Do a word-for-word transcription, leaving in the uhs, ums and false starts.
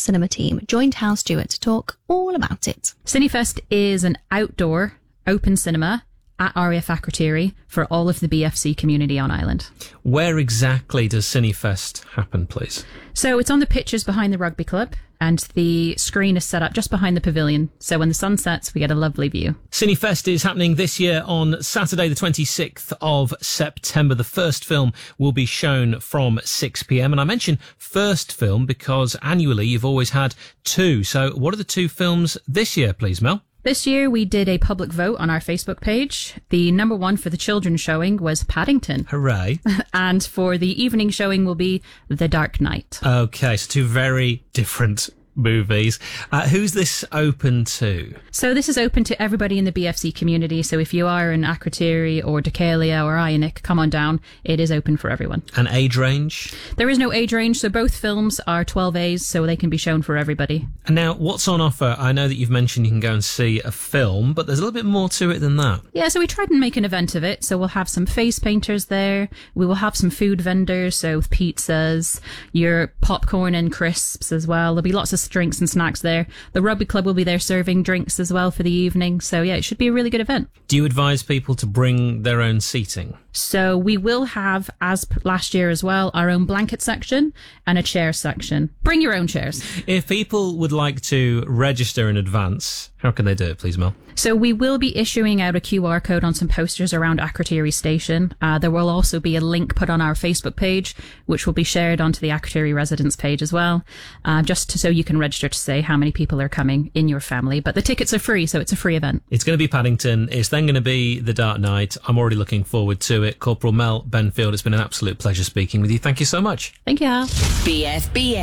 Cinema team joined Hal Stewart to talk all about it. Cinefest is an outdoor, open cinema at R A F Akrotiri for all of the B F C community on Ireland. Where exactly does Cinefest happen, please? So it's on the pitches behind the rugby club, and the screen is set up just behind the pavilion. So when the sun sets, we get a lovely view. Cinefest is happening this year on Saturday the twenty-sixth of September. The first film will be shown from six p.m. And I mention first film because annually you've always had two. So what are the two films this year, please, Mel? This year, we did a public vote on our Facebook page. The number one for the children's showing was Paddington. Hooray. And for the evening showing will be The Dark Knight. Okay, so two very different movies. Uh, who's this open to? So this is open to everybody in the B F C community. So if you are in Akrotiri or Decalia or Ionic, come on down. It is open for everyone. An age range? There is no age range, so both films are twelve A's, so they can be shown for everybody. And now, what's on offer? I know that you've mentioned you can go and see a film, but there's a little bit more to it than that. Yeah, so we tried and make an event of it. So we'll have some face painters there. We will have some food vendors, so with pizzas, your popcorn and crisps as well. There'll be lots of drinks and snacks there. The rugby club will be there serving drinks as well for the evening. So yeah, it should be a really good event. Do you advise people to bring their own seating? So we will have, as last year as well, our own blanket section and a chair section. Bring your own chairs. If people would like to register in advance, how can they do it, please, Mel? So we will be issuing out a Q R code on some posters around Akrotiri Station. Uh, there will also be a link put on our Facebook page, which will be shared onto the Akrotiri residents page as well, uh, just to, so you can register to say how many people are coming in your family. But the tickets are free, so it's a free event. It's going to be Paddington. It's then going to be The Dark Knight. I'm already looking forward to it. Corporal Mel Benfield, it's been an absolute pleasure speaking with you. Thank you so much. Thank you, Al. B F B